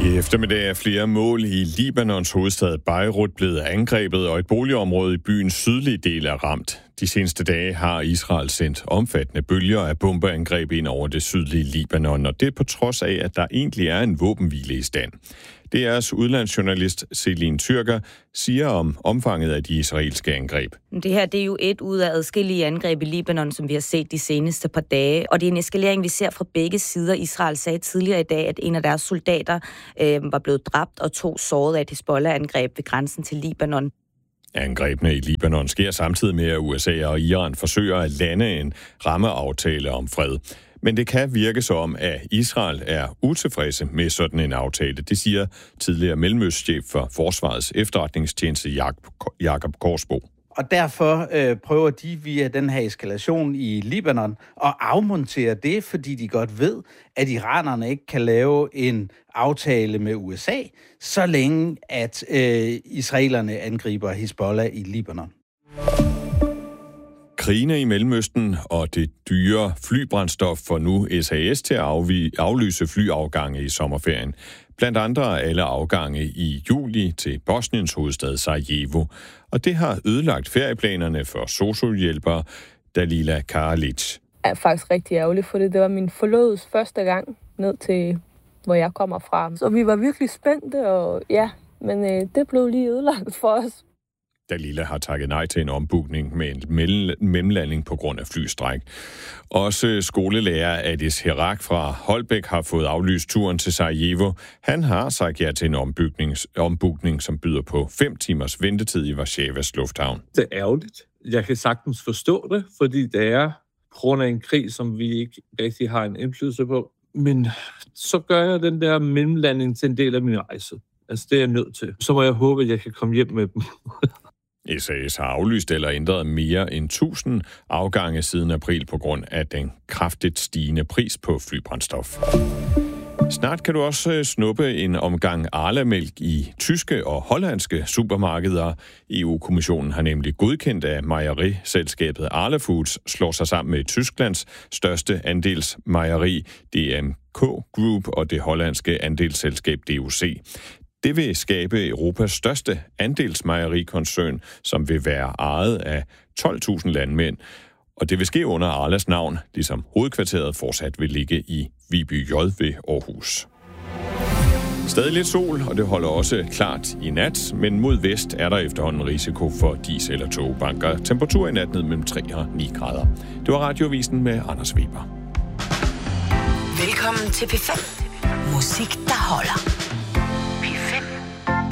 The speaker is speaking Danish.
I eftermiddag er flere mål i Libanons hovedstad Beirut blevet angrebet, og et boligområde i byens sydlige del er ramt. De seneste dage har Israel sendt omfattende bølger af bombeangreb ind over det sydlige Libanon, og det på trods af, at der egentlig er en våbenhvile i stand. DR's udlandsjournalist Celine Tyrker siger om omfanget af de israelske angreb. Det her det er jo et ud af adskillige angreb i Libanon, som vi har set de seneste par dage. Og det er en eskalering, vi ser fra begge sider. Israel sagde tidligere i dag, at en af deres soldater var blevet dræbt og 2 såret af et Hizbollah-angreb ved grænsen til Libanon. Angrebene i Libanon sker samtidig med, at USA og Iran forsøger at lande en rammeaftale om fred. Men det kan virke som, at Israel er utilfredse med sådan en aftale. Det siger tidligere mellemøstchef for Forsvarets efterretningstjeneste Jakob Korsbo. Og derfor prøver de via den her eskalation i Libanon at afmontere det, fordi de godt ved, at iranerne ikke kan lave en aftale med USA, så længe at israelerne angriber Hizbollah i Libanon. Krigene i Mellemøsten og det dyre flybrændstof får nu SAS til at aflyse flyafgange i sommerferien. Blandt andre alle afgange i juli til Bosniens hovedstad Sarajevo. Og det har ødelagt ferieplanerne for sosu-hjælper Dalila Karalic. Jeg er faktisk rigtig ærgerlig for det. Det var min forlovedes første gang ned til, hvor jeg kommer fra. Så vi var virkelig spændte, og men det blev lige ødelagt for os. Dalila har takket nej til en ombookning med en mellemlanding på grund af flystræk. Også skolelærer Adis Herak fra Holbæk har fået aflyst turen til Sarajevo. Han har sagt ja til en ombookning, som byder på 5 timers ventetid i Warszawas lufthavn. Det er ærgerligt. Jeg kan sagtens forstå det, fordi det er på grund af en krig, som vi ikke rigtig har en indflydelse på. Men så gør jeg den der mellemlanding til en del af min rejse. Altså det er jeg nødt til. Så må jeg håbe, at jeg kan komme hjem med dem. SAS har aflyst eller ændret mere end 1000 afgange siden april på grund af den kraftigt stigende pris på flybrændstof. Snart kan du også snuppe en omgang Arla-mælk i tyske og hollandske supermarkeder. EU-kommissionen har nemlig godkendt, at mejeriselskabet Arla Foods slår sig sammen med Tysklands største andelsmejeri, DMK Group, og det hollandske andelsselskab DOC. Det vil skabe Europas største andelsmejerikoncern, som vil være ejet af 12.000 landmænd. Og det vil ske under Arlas navn, ligesom hovedkvarteret fortsat vil ligge i Viby J ved Aarhus. Stadig lidt sol, og det holder også klart i nat, men mod vest er der efterhånden risiko for dis- eller togbanker. Temperatur i nat ned mellem 3 og 9 grader. Det var Radioavisen med Anders Weber. Velkommen til P5. Musik, der holder.